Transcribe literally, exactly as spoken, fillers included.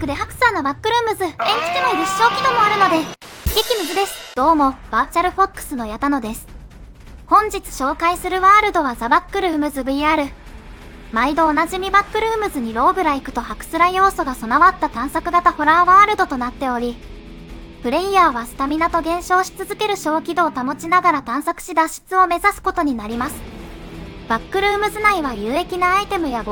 クで白さなバックルームズ、延期での立証機能もあるので、激ムズです。どうも、バーチャルフォックスの矢田野です。本日紹介するワールドはザ・バックルームズ ブイアール。毎度おなじみバックルームズにローブライクとハクスラ要素が備わった探索型ホラーワールドとなっており、プレイヤーはスタミナと減少し続ける小軌道を保ちながら探索し脱出を目指すことになります。バックルームズ内は有益なアイテムや